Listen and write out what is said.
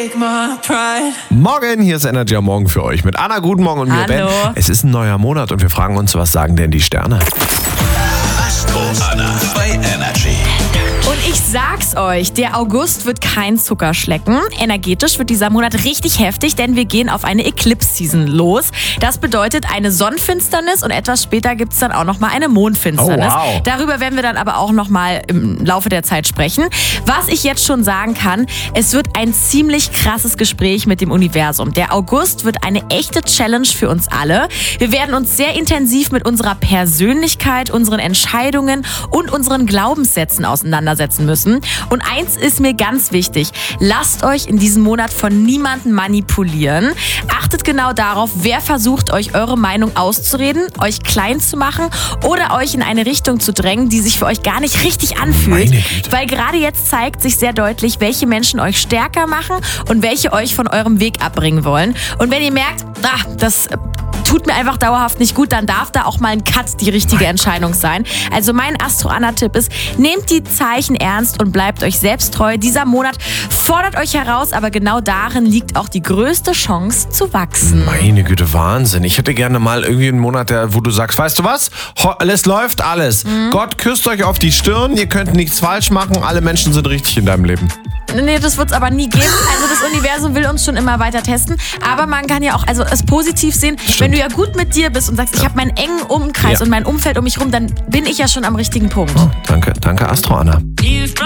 Morgen, hier ist Energy am Morgen für euch mit Anna. Guten Morgen und mir, Ben. Es ist ein neuer Monat und wir fragen uns, was sagen denn die Sterne? Astro Anna bei Energy. Und ich sag's euch, der August wird kein Zuckerschlecken. Energetisch wird dieser Monat richtig heftig, denn wir gehen auf eine Eclipse-Season los. Das bedeutet eine Sonnenfinsternis und etwas später gibt's dann auch nochmal eine Mondfinsternis. Oh, wow. Darüber werden wir dann aber auch nochmal im Laufe der Zeit sprechen. Was ich jetzt schon sagen kann, es wird ein ziemlich krasses Gespräch mit dem Universum. Der August wird eine echte Challenge für uns alle. Wir werden uns sehr intensiv mit unserer Persönlichkeit, unseren Entscheidungen und unseren Glaubenssätzen auseinandersetzen müssen. Und eins ist mir ganz wichtig. Lasst euch in diesem Monat von niemandem manipulieren. Achtet genau darauf, wer versucht, euch eure Meinung auszureden, euch klein zu machen oder euch in eine Richtung zu drängen, die sich für euch gar nicht richtig anfühlt. Weil gerade jetzt zeigt sich sehr deutlich, welche Menschen euch stärker machen und welche euch von eurem Weg abbringen wollen. Und wenn ihr merkt, das tut mir einfach dauerhaft nicht gut, dann darf da auch mal ein Cut die richtige Entscheidung sein. Also mein Astro-Anna-Tipp ist, nehmt die Zeichen ernst und bleibt euch selbst treu. Dieser Monat fordert euch heraus, aber genau darin liegt auch die größte Chance zu wachsen. Meine Güte, Wahnsinn. Ich hätte gerne mal irgendwie einen Monat, wo du sagst, weißt du was? Es läuft alles. Gott küsst euch auf die Stirn, ihr könnt nichts falsch machen, alle Menschen sind richtig in deinem Leben. Nee, das wird es aber nie geben. Also das Universum will uns schon immer weiter testen. Aber man kann ja auch es positiv sehen. Stimmt. Wenn du ja gut mit dir bist und sagst, ich habe meinen engen Umkreis und mein Umfeld um mich rum, dann bin ich ja schon am richtigen Punkt. Oh, danke Astro Anna.